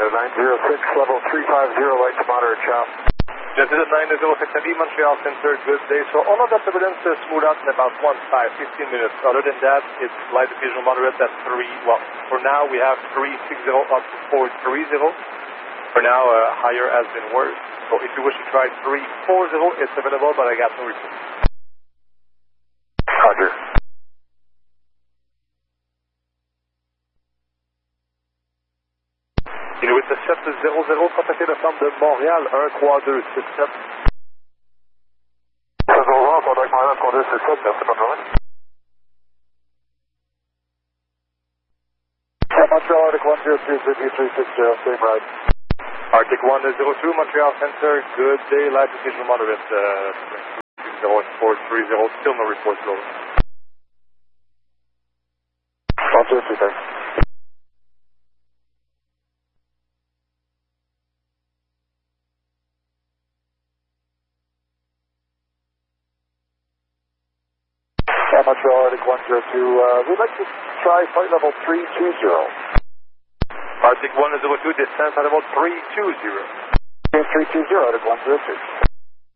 906, level 350, light to moderate chop. Jet is at 906 MB, Montreal Center, good day. So all of that turbulence is smooth out in about 15 minutes. Other than that, it's light occasional moderate at 3. Well, for now we have 360 up to 430. For now, higher has been worse. So if you wish to try 340, it's available, but I got no report. Roger. Inuit 700, contactez le centre de Montréal, 13267. Ça se revoit, contact Montréal, 3267, merci, bonne journée. Montreal, Arctic 102, 5360, same ride. Arctic 102, Montreal Center, good day, light occasional moderate, 430, still no report low. 102, thanks. Montreal, Arctic 102, we'd like to try flight level 320. Arctic 102, descent at level 320. 320, Arctic 102.